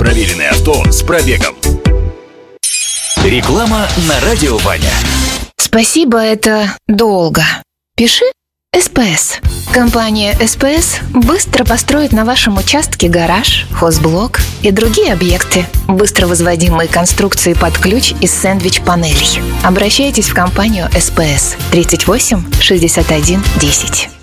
Проверенное авто с пробегом. Реклама на Радио Ваня. Спасибо, это долго. Пиши СПС. Компания СПС быстро построит на вашем участке гараж, хозблок и другие объекты. Быстро возводимые конструкции под ключ из сэндвич-панелей. Обращайтесь в компанию СПС 38 61 10.